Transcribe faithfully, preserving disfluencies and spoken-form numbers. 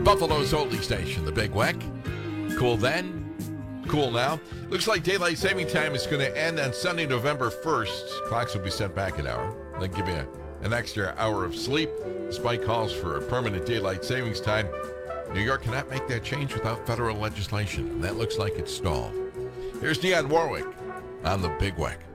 Buffalo's only station, the Big Weck. Cool then, cool now. Looks like daylight saving time is going to end on Sunday, November first. Clocks will be set back an hour. They'll give you an extra hour of sleep, despite calls for a permanent daylight savings time. New York cannot make that change without federal legislation, and that looks like it's stalled. Here's Dionne Warwick on the Big Weck.